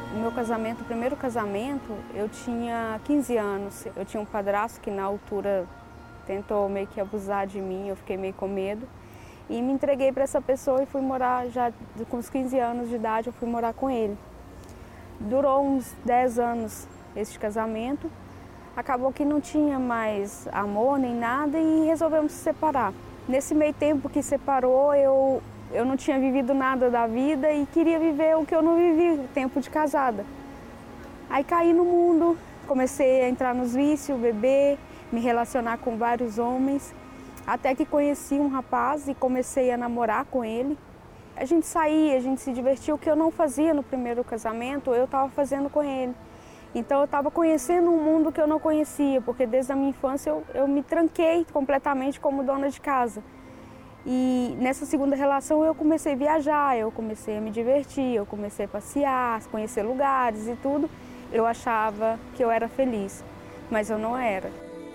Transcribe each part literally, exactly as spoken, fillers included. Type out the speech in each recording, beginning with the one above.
No meu casamento, o primeiro casamento, eu tinha quinze anos. Eu tinha um padrasto que na altura tentou meio que abusar de mim, eu fiquei meio com medo. E me entreguei para essa pessoa e fui morar, já com uns quinze anos de idade, eu fui morar com ele. Durou uns dez anos esse casamento. Acabou que não tinha mais amor nem nada e resolvemos se separar. Nesse meio tempo que separou, eu, eu não tinha vivido nada da vida e queria viver o que eu não vivi, o tempo de casada. Aí caí no mundo, comecei a entrar nos vícios, beber, me relacionar com vários homens, até que conheci um rapaz e comecei a namorar com ele. A gente saía, a gente se divertia, o que eu não fazia no primeiro casamento, eu estava fazendo com ele. Então eu estava conhecendo um mundo que eu não conhecia, porque desde a minha infância eu, eu me tranquei completamente como dona de casa. E nessa segunda relação eu comecei a viajar, eu comecei a me divertir, eu comecei a passear, conhecer lugares e tudo. Eu achava que eu era feliz, mas eu não era.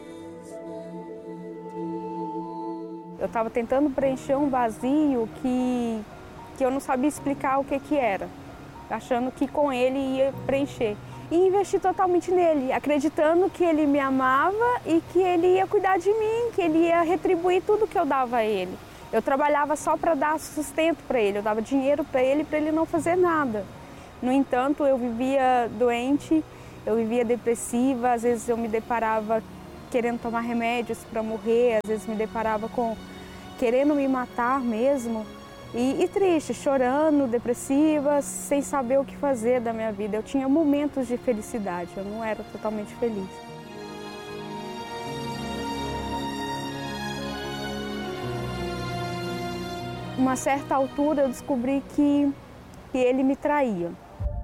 Eu estava tentando preencher um vazio que, que eu não sabia explicar o que, que era, achando que com ele ia preencher. E investi totalmente nele, acreditando que ele me amava e que ele ia cuidar de mim, que ele ia retribuir tudo que eu dava a ele. Eu trabalhava só para dar sustento para ele, eu dava dinheiro para ele, para ele não fazer nada. No entanto, eu vivia doente, eu vivia depressiva, às vezes eu me deparava querendo tomar remédios para morrer, às vezes me deparava com querendo me matar mesmo. E, e triste, chorando, depressiva, sem saber o que fazer da minha vida. Eu tinha momentos de felicidade, eu não era totalmente feliz. Uma certa altura eu descobri que, que ele me traía.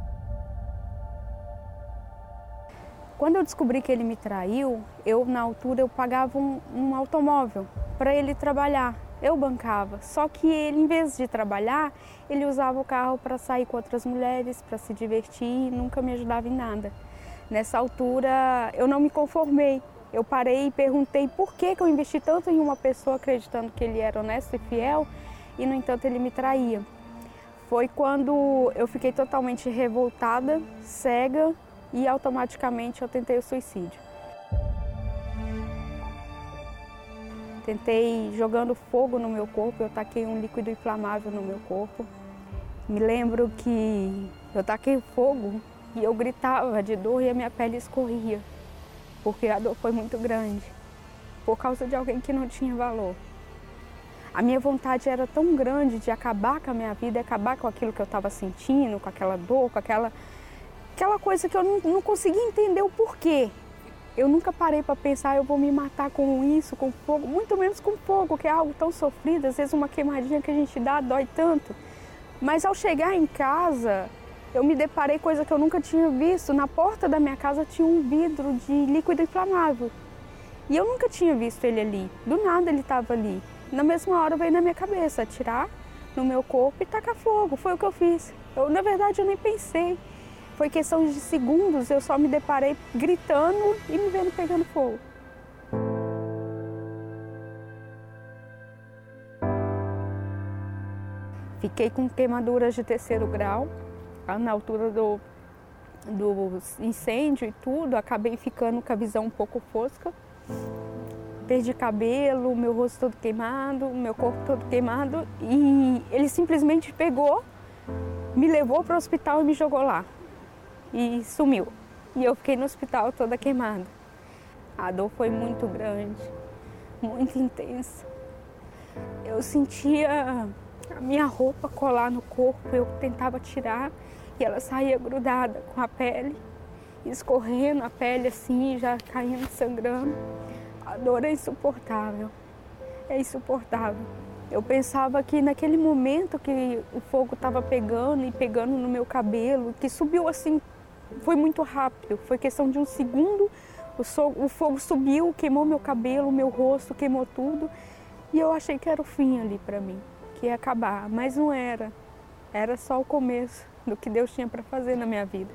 Quando eu descobri que ele me traiu, eu na altura eu pagava um, um automóvel para ele trabalhar. Eu bancava, só que ele, em vez de trabalhar, ele usava o carro para sair com outras mulheres, para se divertir e nunca me ajudava em nada. Nessa altura, eu não me conformei. Eu parei e perguntei por que, que eu investi tanto em uma pessoa acreditando que ele era honesto e fiel e, no entanto, ele me traía. Foi quando eu fiquei totalmente revoltada, cega e automaticamente eu tentei o suicídio. Tentei jogando fogo no meu corpo, eu taquei um líquido inflamável no meu corpo. Me lembro que eu taquei fogo e eu gritava de dor e a minha pele escorria, porque a dor foi muito grande, por causa de alguém que não tinha valor. A minha vontade era tão grande de acabar com a minha vida, acabar com aquilo que eu estava sentindo, com aquela dor, com aquela, aquela coisa que eu não, não conseguia entender o porquê. Eu nunca parei para pensar, eu vou me matar com isso, com fogo, muito menos com fogo, que é algo tão sofrido, às vezes uma queimadinha que a gente dá dói tanto. Mas ao chegar em casa, eu me deparei com coisa que eu nunca tinha visto. Na porta da minha casa tinha um vidro de líquido inflamável. E eu nunca tinha visto ele ali, do nada ele estava ali. Na mesma hora veio na minha cabeça, atirar no meu corpo e tacar fogo, foi o que eu fiz. Eu, na verdade eu nem pensei. Foi questão de segundos, eu só me deparei gritando e me vendo pegando fogo. Fiquei com queimaduras de terceiro grau, na altura do, do incêndio e tudo. Acabei ficando com a visão um pouco fosca. Perdi cabelo, meu rosto todo queimado, meu corpo todo queimado. E ele simplesmente pegou, me levou para o hospital e me jogou lá. E sumiu. E eu fiquei no hospital toda queimada. A dor foi muito grande, muito intensa. Eu sentia a minha roupa colar no corpo, eu tentava tirar e ela saía grudada com a pele, escorrendo a pele assim, já caindo, sangrando. A dor é insuportável, é insuportável. Eu pensava que naquele momento que o fogo estava pegando e pegando no meu cabelo, que subiu assim, foi muito rápido, foi questão de um segundo, o, so, o fogo subiu, queimou meu cabelo, meu rosto, queimou tudo. E eu achei que era o fim ali para mim, que ia acabar, mas não era. Era só o começo do que Deus tinha para fazer na minha vida.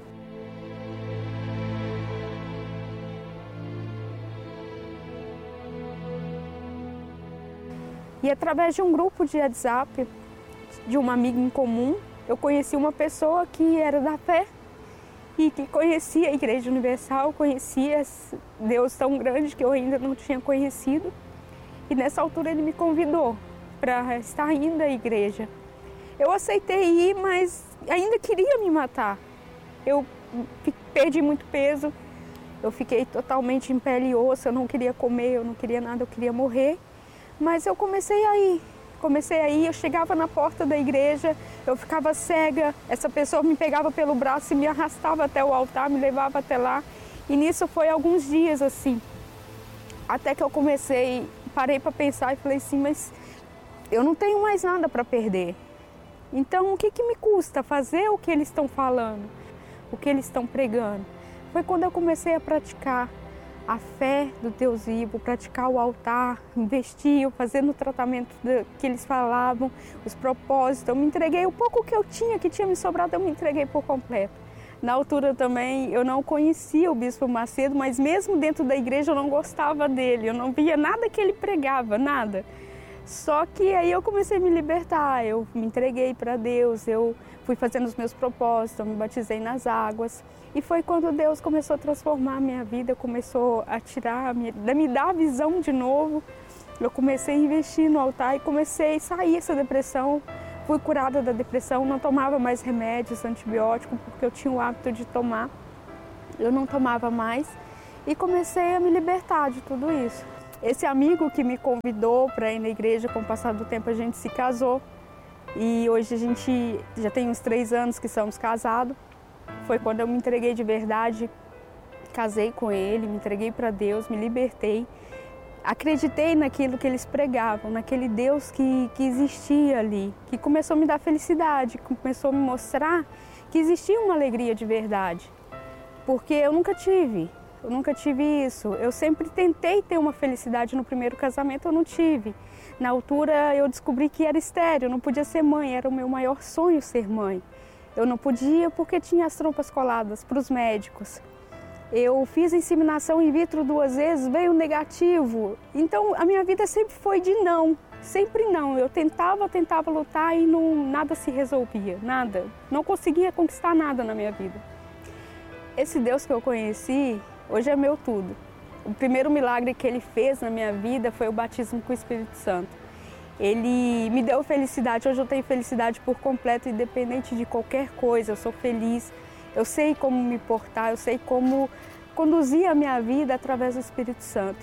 E através de um grupo de WhatsApp, de uma amiga em comum, eu conheci uma pessoa que era da fé e que conhecia a Igreja Universal, conhecia Deus tão grande que eu ainda não tinha conhecido. E nessa altura ele me convidou para estar indo à igreja. Eu aceitei ir, mas ainda queria me matar. Eu perdi muito peso, eu fiquei totalmente em pele e osso, eu não queria comer, eu não queria nada, eu queria morrer. Mas eu comecei a ir, comecei a ir, eu chegava na porta da igreja, eu ficava cega, essa pessoa me pegava pelo braço e me arrastava até o altar, me levava até lá. E nisso foi alguns dias assim, até que eu comecei, parei para pensar e falei assim, mas eu não tenho mais nada para perder. Então o que, que me custa fazer o que eles estão falando, o que eles estão pregando? Foi quando eu comecei a praticar a fé do Deus vivo, praticar o altar, investir, fazendo o tratamento que eles falavam, os propósitos. Eu me entreguei, o pouco que eu tinha, que tinha me sobrado, eu me entreguei por completo. Na altura também eu não conhecia o Bispo Macedo, mas mesmo dentro da igreja eu não gostava dele, eu não via nada que ele pregava, nada. Só que aí eu comecei a me libertar, eu me entreguei para Deus, eu fui fazendo os meus propósitos, eu me batizei nas águas. E foi quando Deus começou a transformar a minha vida, começou a tirar, me dar a visão de novo. Eu comecei a investir no altar e comecei a sair dessa depressão. Fui curada da depressão, não tomava mais remédios, antibióticos, porque eu tinha o hábito de tomar. Eu não tomava mais e comecei a me libertar de tudo isso. Esse amigo que me convidou para ir na igreja, com o passar do tempo a gente se casou. E hoje a gente já tem uns três anos que somos casados. Foi quando eu me entreguei de verdade, casei com ele, me entreguei para Deus, me libertei. Acreditei naquilo que eles pregavam, naquele Deus que, que existia ali, que começou a me dar felicidade, começou a me mostrar que existia uma alegria de verdade. Porque eu nunca tive, eu nunca tive isso. Eu sempre tentei ter uma felicidade no primeiro casamento, eu não tive. Na altura eu descobri que era estéril, eu não podia ser mãe, era o meu maior sonho ser mãe. Eu não podia porque tinha as trompas coladas para os médicos. Eu fiz inseminação in vitro duas vezes, veio negativo. Então a minha vida sempre foi de não, sempre não. Eu tentava, tentava lutar e não, nada se resolvia, nada. Não conseguia conquistar nada na minha vida. Esse Deus que eu conheci, hoje é meu tudo. O primeiro milagre que Ele fez na minha vida foi o batismo com o Espírito Santo. Ele me deu felicidade, hoje eu tenho felicidade por completo, independente de qualquer coisa, eu sou feliz. Eu sei como me portar, eu sei como conduzir a minha vida através do Espírito Santo.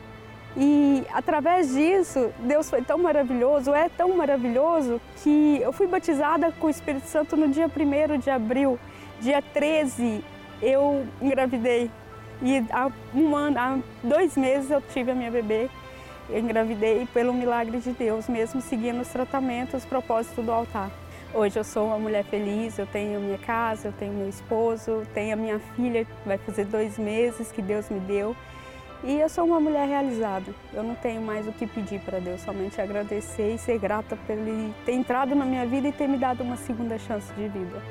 E através disso, Deus foi tão maravilhoso, é tão maravilhoso, que eu fui batizada com o Espírito Santo no dia primeiro de abril. Dia treze, eu engravidei. E há um ano, há dois meses eu tive a minha bebê. Eu engravidei pelo milagre de Deus, mesmo seguindo os tratamentos, os propósitos do altar. Hoje eu sou uma mulher feliz, eu tenho a minha casa, eu tenho meu esposo, tenho a minha filha, que vai fazer dois meses que Deus me deu. E eu sou uma mulher realizada. Eu não tenho mais o que pedir para Deus, somente agradecer e ser grata por Ele ter entrado na minha vida e ter me dado uma segunda chance de vida.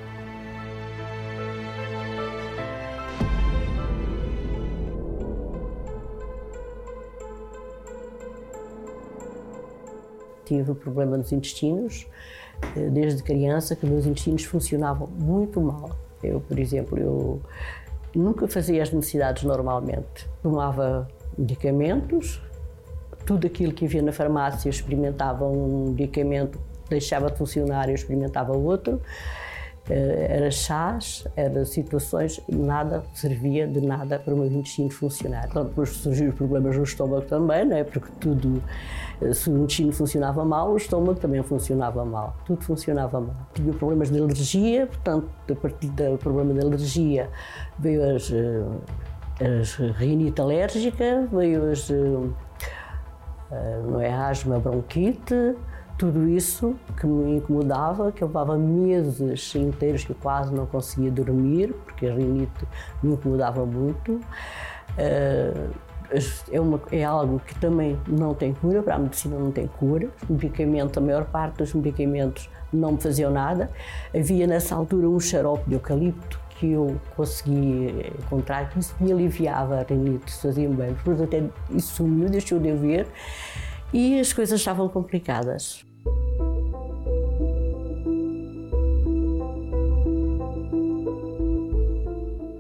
Tive problema nos intestinos, desde criança, que meus intestinos funcionavam muito mal. Eu, por exemplo, eu nunca fazia as necessidades normalmente. Tomava medicamentos, tudo aquilo que havia na farmácia, eu experimentava um medicamento, deixava de funcionar, eu experimentava outro. Era chás, era situações, nada servia de nada para o meu intestino funcionar. Então, depois surgiram problemas no estômago também, não é? Porque tudo, se o intestino funcionava mal, o estômago também funcionava mal, tudo funcionava mal. Tinha problemas de alergia, portanto, a partir do problema de alergia veio as, as rinite alérgica, veio as, não é, asma, bronquite. Tudo isso que me incomodava, que eu levava meses inteiros que eu quase não conseguia dormir, porque a rinite me incomodava muito. É, uma, é algo que também não tem cura, para a medicina não tem cura. O medicamento, a maior parte dos medicamentos não me faziam nada. Havia nessa altura um xarope de eucalipto que eu consegui encontrar, que isso me aliviava a rinite, fazia-me bem. Depois até isso sumiu, deixou de haver e as coisas estavam complicadas.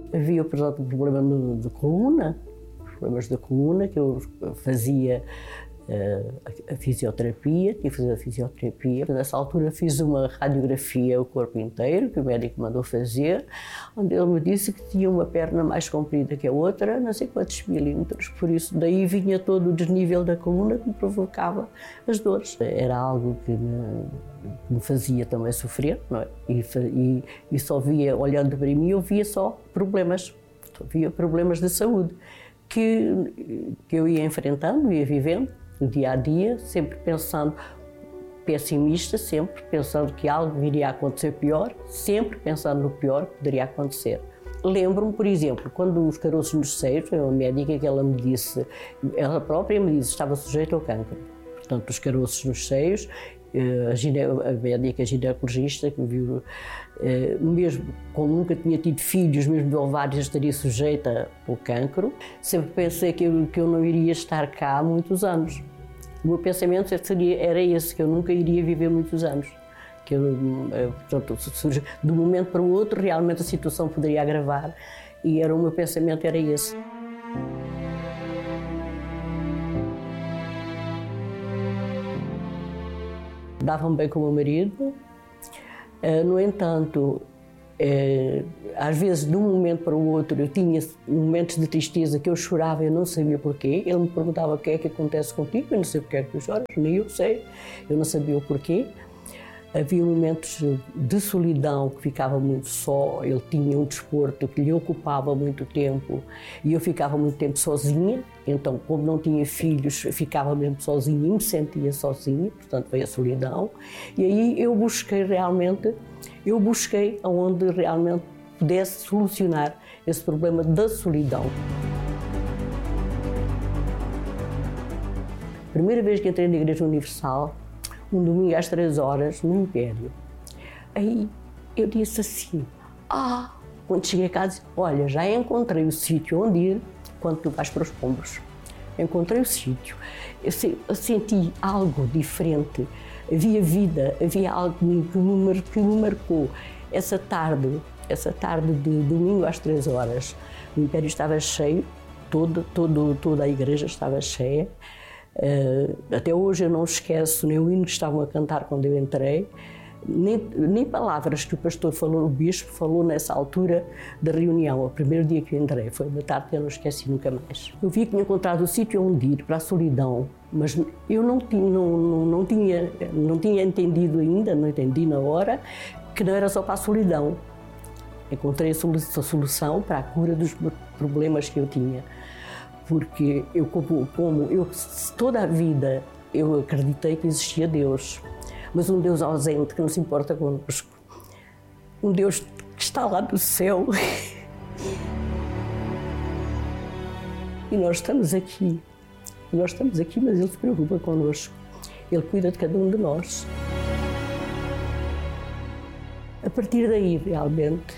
Havia, por exemplo, um problema no, de coluna, problemas da coluna, que eu fazia uh, a, a fisioterapia, tinha que fazer a fisioterapia. Nessa altura fiz uma radiografia o corpo inteiro, que o médico mandou fazer, onde ele me disse que tinha uma perna mais comprida que a outra, não sei quantos milímetros, por isso daí vinha todo o desnível da coluna que me provocava as dores. Era algo que me, me fazia também sofrer, não é? E, e, e só via, olhando para mim, eu via só problemas, só via problemas de saúde. Que, que eu ia enfrentando, ia vivendo, no dia a dia, sempre pensando, pessimista, sempre pensando que algo iria acontecer pior, sempre pensando no pior que poderia acontecer. Lembro-me, por exemplo, quando os caroços nos seios, a médica que ela me disse, ela própria me disse que estava sujeita ao cancro. Portanto, os caroços nos seios, a, gine, a médica ginecologista que me viu, mesmo como nunca tinha tido filhos, mesmo de ovários, estaria sujeita ao cancro, sempre pensei que eu, que eu não iria estar cá há muitos anos. O meu pensamento seria, era esse, que eu nunca iria viver muitos anos. Que eu, portanto, de um momento para o outro, realmente a situação poderia agravar, e era, o meu pensamento era esse. Dava-me bem com o meu marido, no entanto, às vezes de um momento para o outro eu tinha momentos de tristeza que eu chorava e eu não sabia porquê. Ele me perguntava o que é que acontece contigo, eu não sei porque é que tu choras, nem eu sei, eu não sabia o porquê. Havia momentos de solidão, que ficava muito só, ele tinha um desporto que lhe ocupava muito tempo e eu ficava muito tempo sozinha, então como não tinha filhos, ficava mesmo sozinha e me sentia sozinha, portanto veio a solidão. E aí eu busquei realmente, eu busquei onde realmente pudesse solucionar esse problema da solidão. A primeira vez que entrei na Igreja Universal, um domingo às três horas, no Império. Aí eu disse assim, ah, quando cheguei a casa, disse, olha, já encontrei o sítio onde ir quando tu vais para os Pombos. Encontrei o sítio. Eu, eu senti algo diferente, havia vida, havia algo que me, que me marcou. Essa tarde, essa tarde de domingo às três horas, o Império estava cheio, todo, todo, toda a igreja estava cheia. Uh, até hoje eu não esqueço nem o hino que estavam a cantar quando eu entrei, nem, nem palavras que o pastor falou, o bispo falou nessa altura da reunião, o primeiro dia que eu entrei, foi uma tarde que eu não esqueci nunca mais. Eu vi que tinha encontrado o sítio onde ir, para a solidão, mas eu não tinha, não, não, não, tinha, não tinha entendido ainda, não entendi na hora, que não era só para a solidão. Encontrei a solução para a cura dos problemas que eu tinha. Porque eu, como, como eu, toda a vida, eu acreditei que existia Deus, mas um Deus ausente que não se importa connosco, um Deus que está lá do céu. E nós estamos aqui, nós estamos aqui, mas Ele se preocupa connosco, Ele cuida de cada um de nós. A partir daí, realmente,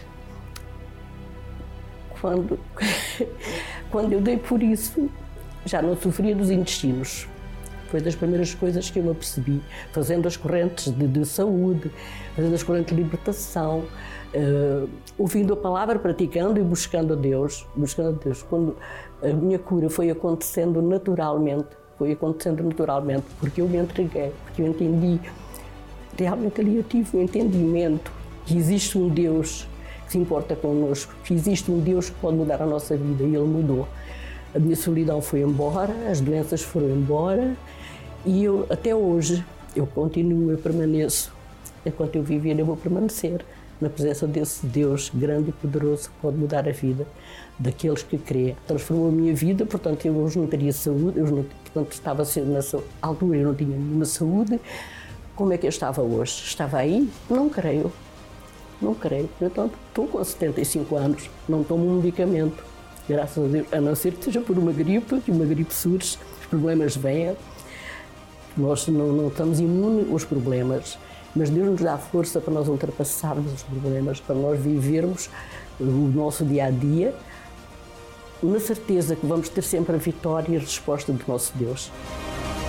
quando... Quando eu dei por isso, já não sofria dos intestinos. Foi das primeiras coisas que eu me apercebi, fazendo as correntes de, de saúde, fazendo as correntes de libertação, uh, ouvindo a palavra, praticando e buscando a Deus, buscando a Deus. Quando a minha cura foi acontecendo naturalmente, foi acontecendo naturalmente, porque eu me entreguei, porque eu entendi, realmente ali eu tive um entendimento que existe um Deus que se importa connosco, que existe um Deus que pode mudar a nossa vida, e Ele mudou. A minha solidão foi embora, as doenças foram embora, e eu, até hoje, eu continuo, eu permaneço. Enquanto eu viver, eu vou permanecer na presença desse Deus grande e poderoso que pode mudar a vida daqueles que crê. Transformou a minha vida, portanto, eu hoje não teria saúde, eu não, portanto, estava nessa altura, eu não tinha nenhuma saúde. Como é que eu estava hoje? Estava aí? Não creio. Não creio. Portanto, estou com setenta e cinco anos, não tomo um medicamento, graças a Deus, a não ser que seja por uma gripe, que uma gripe surge, os problemas vêm, nós não, não estamos imunes aos problemas, mas Deus nos dá força para nós ultrapassarmos os problemas, para nós vivermos o nosso dia-a-dia, na certeza que vamos ter sempre a vitória e a resposta do nosso Deus.